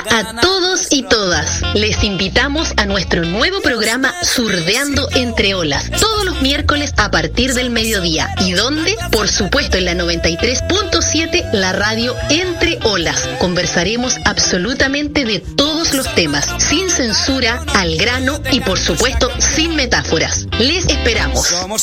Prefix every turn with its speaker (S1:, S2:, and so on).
S1: A todos y todas, les invitamos a nuestro nuevo programa Surdeando Entre Olas, todos los miércoles a partir del mediodía. ¿Y dónde? Por supuesto en la 93.7, la radio Entre Olas. Conversaremos absolutamente de todos los temas, sin censura, al grano y por supuesto sin metáforas. Les esperamos.